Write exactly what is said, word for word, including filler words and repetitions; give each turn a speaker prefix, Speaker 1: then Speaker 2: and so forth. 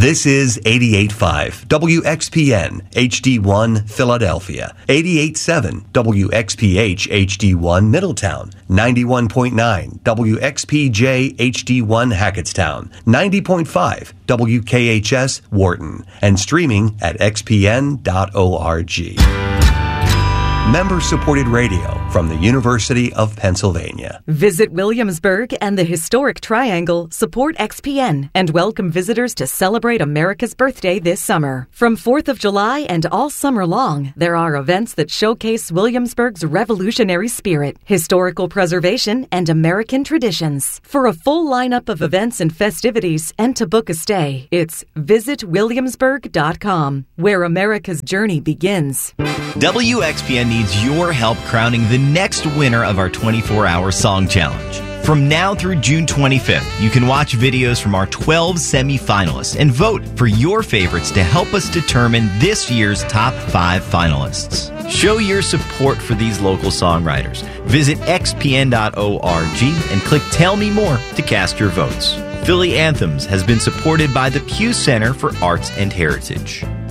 Speaker 1: This is eighty-eight point five W X P N H D one Philadelphia, eighty-eight point seven W X P H H D one Middletown, ninety-one point nine W X P J H D one Hackettstown, ninety point five W K H S Wharton, and streaming at x p n dot org. Member-supported radio from the University of Pennsylvania.
Speaker 2: Visit Williamsburg and the Historic Triangle support X P N and welcome visitors to celebrate America's birthday this summer. From fourth of July and all summer long, there are events that showcase Williamsburg's revolutionary spirit, historical preservation, and American traditions. For a full lineup of events and festivities and to book a stay, it's visit williamsburg dot com, where America's journey begins.
Speaker 3: W X P N needs your help crowning the next winner of our twenty-four hour Song Challenge. From now through June twenty-fifth, you can watch videos from our twelve semi-finalists and vote for your favorites to help us determine this year's top five finalists. Show your support for these local songwriters. Visit x p n dot org and click Tell Me More to cast your votes. Philly Anthems has been supported by the Pew Center for Arts and Heritage.